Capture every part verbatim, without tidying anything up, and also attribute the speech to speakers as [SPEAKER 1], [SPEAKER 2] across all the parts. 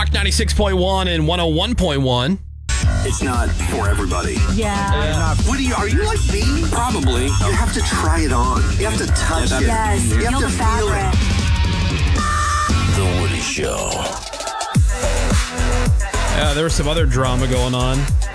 [SPEAKER 1] Rock ninety-six point one and one oh one point one.
[SPEAKER 2] It's not for everybody.
[SPEAKER 3] Yeah.
[SPEAKER 2] What are you, are you like me? Probably. You have to try it on. You have to touch it.
[SPEAKER 3] Yes.
[SPEAKER 2] You have
[SPEAKER 3] Feel
[SPEAKER 2] to
[SPEAKER 3] the
[SPEAKER 2] feel
[SPEAKER 3] fabric.
[SPEAKER 2] it.
[SPEAKER 4] The Woody Show.
[SPEAKER 1] Uh, there was some other drama going on.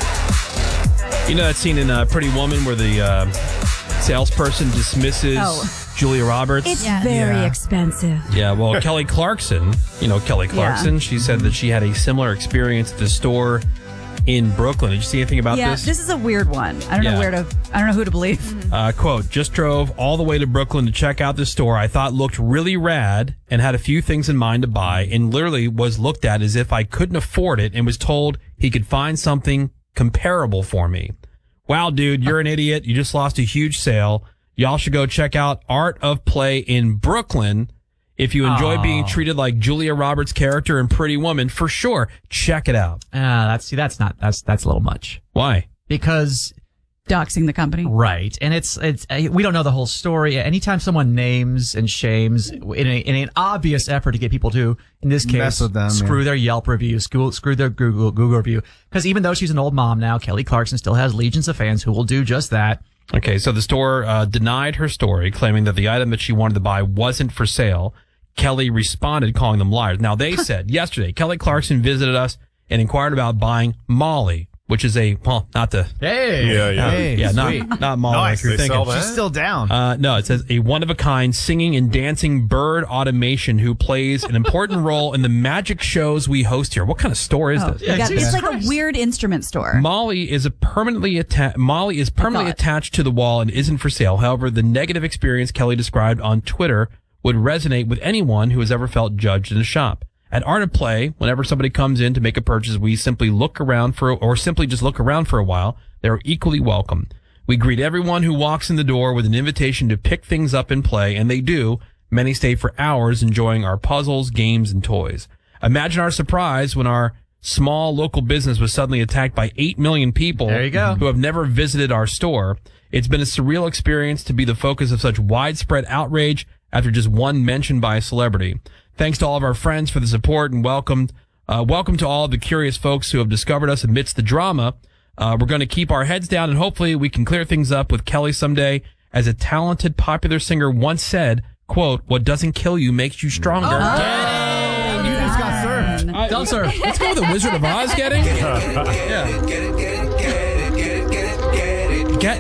[SPEAKER 1] You know that scene in uh, Pretty Woman where the uh, salesperson dismisses
[SPEAKER 3] Oh.
[SPEAKER 1] Julia Roberts?
[SPEAKER 3] It's very
[SPEAKER 5] Yeah.
[SPEAKER 3] expensive.
[SPEAKER 1] Yeah, well, Kelly Clarkson, you know Kelly Clarkson,
[SPEAKER 3] Yeah.
[SPEAKER 1] she said that she had a similar experience at the store in Brooklyn. Did you see anything about
[SPEAKER 3] yeah,
[SPEAKER 1] this?
[SPEAKER 3] this is a weird one. I don't
[SPEAKER 1] Yeah.
[SPEAKER 3] know where to. I don't know who to believe.
[SPEAKER 1] Uh, quote, just drove all the way to Brooklyn to check out the store I thought looked really rad and had a few things in mind to buy, and literally was looked at as if I couldn't afford it and was told he could find something comparable for me. Wow, dude, you're an idiot. You just lost a huge sale. Y'all should go check out Art of Play in Brooklyn. If you enjoy
[SPEAKER 5] Oh.
[SPEAKER 1] being treated like Julia Roberts' character in Pretty Woman, for sure, check it out.
[SPEAKER 5] Ah, that's see, that's not that's that's a little much
[SPEAKER 1] Why?
[SPEAKER 5] because
[SPEAKER 3] Doxing the company.
[SPEAKER 5] right, and it's it's uh, we don't know the whole story. Anytime someone names and shames in, a, in an obvious effort to get people to, in this case,
[SPEAKER 6] Mess with them,
[SPEAKER 5] screw
[SPEAKER 6] yeah.
[SPEAKER 5] their Yelp review, screw, screw their Google Google review, because even though she's an old mom now, Kelly Clarkson still has legions of fans who will do just that.
[SPEAKER 1] Okay, so the store uh, denied her story, claiming that the item that she wanted to buy wasn't for sale. Kelly responded, calling them liars. Now, they said yesterday, Kelly Clarkson visited us and inquired about buying Molly, which is a, well, not the,
[SPEAKER 5] Hey,
[SPEAKER 7] Yeah, yeah.
[SPEAKER 5] hey,
[SPEAKER 1] yeah,
[SPEAKER 5] sweet.
[SPEAKER 1] not, not Molly
[SPEAKER 7] Nice,
[SPEAKER 1] like you're
[SPEAKER 7] they sell
[SPEAKER 1] thinking.
[SPEAKER 7] that?
[SPEAKER 6] She's still down.
[SPEAKER 1] Uh, no, it says a one-of-a-kind singing and dancing bird automation who plays an important role in the magic shows we host here. What kind of store is
[SPEAKER 3] Oh,
[SPEAKER 1] this?
[SPEAKER 3] yeah,
[SPEAKER 5] Jesus
[SPEAKER 3] it's like
[SPEAKER 5] Christ.
[SPEAKER 3] a weird instrument store.
[SPEAKER 1] Molly is a permanently attached. Molly is permanently
[SPEAKER 3] thought.
[SPEAKER 1] attached to the wall and isn't for sale. However, the negative experience Kelly described on Twitter would resonate with anyone who has ever felt judged in a shop. At Art of Play, whenever somebody comes in to make a purchase, we simply look around for, or simply just look around for a while. They're equally welcome. We greet everyone who walks in the door with an invitation to pick things up and play, and they do. Many stay for hours enjoying our puzzles, games, and toys. Imagine our surprise when our small local business was suddenly attacked by eight million people
[SPEAKER 5] There you go.
[SPEAKER 1] who have never visited our store. It's been a surreal experience to be the focus of such widespread outrage after just one mention by a celebrity. Thanks to all of our friends for the support and welcome, uh, welcome to all of the curious folks who have discovered us amidst the drama. Uh, we're going to keep our heads down and hopefully we can clear things up with Kelly someday. As a talented popular singer once said, quote, what doesn't kill you makes you stronger.
[SPEAKER 3] Oh,
[SPEAKER 6] you just got served.
[SPEAKER 1] I-
[SPEAKER 5] Don't serve.
[SPEAKER 1] Let's go with the Wizard of Oz getting. Yeah. Get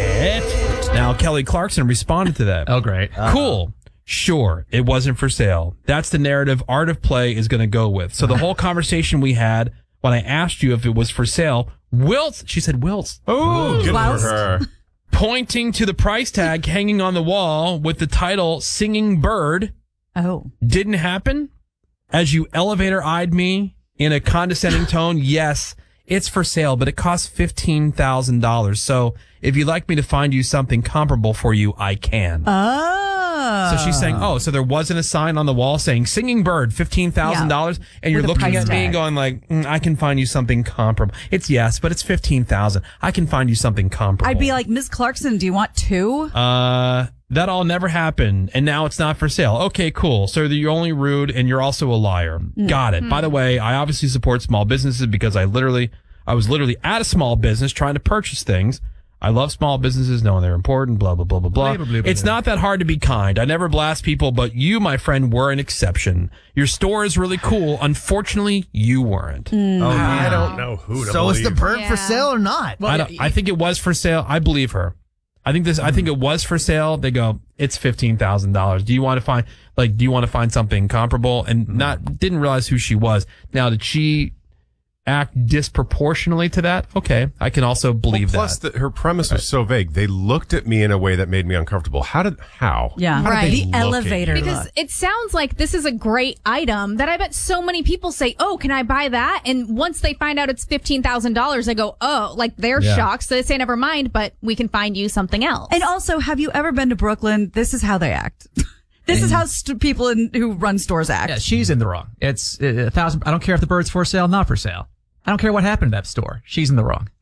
[SPEAKER 1] it. Now, Kelly Clarkson responded to that.
[SPEAKER 5] Oh, great.
[SPEAKER 1] Cool. Sure, it wasn't for sale. That's the narrative Art of Play is going to go with. So the whole conversation we had when I asked you if it was for sale, Wilts, she said Wilts,
[SPEAKER 7] Oh, good
[SPEAKER 3] Whilst-
[SPEAKER 7] for her.
[SPEAKER 1] pointing to the price tag hanging on the wall with the title Singing Bird,
[SPEAKER 3] Oh.
[SPEAKER 1] didn't happen. As you elevator eyed me in a condescending tone, yes, it's for sale, but it costs fifteen thousand dollars. So if you'd like me to find you something comparable for you, I can.
[SPEAKER 3] Oh.
[SPEAKER 1] So she's saying, oh, so there wasn't a sign on the wall saying Singing Bird, fifteen thousand dollars.
[SPEAKER 3] Yeah.
[SPEAKER 1] And you're
[SPEAKER 3] With a
[SPEAKER 1] looking
[SPEAKER 3] price
[SPEAKER 1] at me
[SPEAKER 3] tag.
[SPEAKER 1] and going like, mm, I can find you something comparable. It's yes, but it's fifteen thousand dollars. I can find you something comparable.
[SPEAKER 3] I'd be like, Miz Clarkson, do you want two?
[SPEAKER 1] uh, that all never happened. And now it's not for sale. Okay, cool. So you're only rude and you're also a liar. Got it. By the way, I obviously support small businesses because I literally, I was literally at a small business trying to purchase things. I love small businesses, knowing they're important, blah, blah, blah, blah, blah.
[SPEAKER 5] Blah, blah, blah,
[SPEAKER 1] It's
[SPEAKER 5] blah.
[SPEAKER 1] not that hard to be kind. I never blast people, but you, my friend, were an exception. Your store is really cool. Unfortunately, you weren't.
[SPEAKER 6] Oh,
[SPEAKER 7] I
[SPEAKER 6] man.
[SPEAKER 7] don't know who to
[SPEAKER 6] So is the
[SPEAKER 7] believe.
[SPEAKER 6] bird for
[SPEAKER 3] Yeah.
[SPEAKER 6] sale or not?
[SPEAKER 1] I, don't, I think it was for sale. I believe her. I think this. I think it was for sale. They go, it's fifteen thousand dollars. Do you want to find like? Do you want to find something comparable? And not didn't realize who she was. Now, did she act disproportionately to that? Okay, I can also believe
[SPEAKER 7] Well, plus,
[SPEAKER 1] that.
[SPEAKER 7] the, her premise was so vague. They looked at me in a way that made me uncomfortable. How did? How?
[SPEAKER 3] Yeah.
[SPEAKER 7] How did
[SPEAKER 8] Right.
[SPEAKER 7] they
[SPEAKER 3] The
[SPEAKER 7] look at
[SPEAKER 3] elevator
[SPEAKER 7] you?
[SPEAKER 8] Because
[SPEAKER 3] look.
[SPEAKER 8] it sounds like this is a great item that I bet so many people say, oh, can I buy that? And once they find out it's fifteen thousand dollars, they go, oh, like they're
[SPEAKER 1] Yeah.
[SPEAKER 8] shocked. So they say, never mind, but we can find you something else.
[SPEAKER 3] And also, have you ever been to Brooklyn? This is how they act. This is how st- people in, who run stores act.
[SPEAKER 5] Yeah, she's in the wrong. It's uh, a thousand. I don't care if the bird's for sale, not for sale. I don't care what happened to that store. She's in the wrong.